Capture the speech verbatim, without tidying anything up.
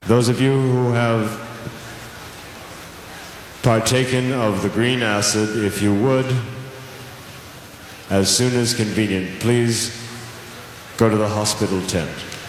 Those of you who have partaken of the green acid, if you would, as soon as convenient, please go to the hospital tent.